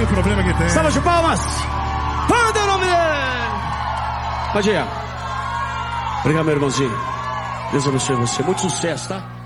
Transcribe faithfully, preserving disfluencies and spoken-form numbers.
o problema que tem. Salva de palmas. Manda o nome dele. Pode ir. Obrigado, meu irmãozinho. Deus abençoe você. Muito sucesso, tá?